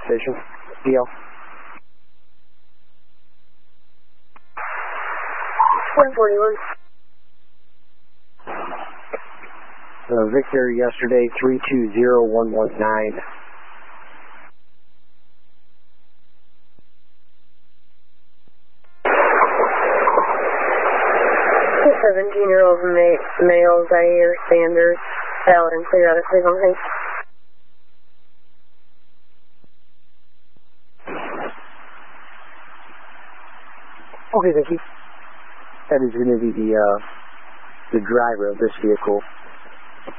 Station. DL. 141. Victor, yesterday, 320119. 17-year-old male, Zaire Sanders, valid and clear out of Cleveland Heights. Okay, thank you. That is going to be the driver of this vehicle.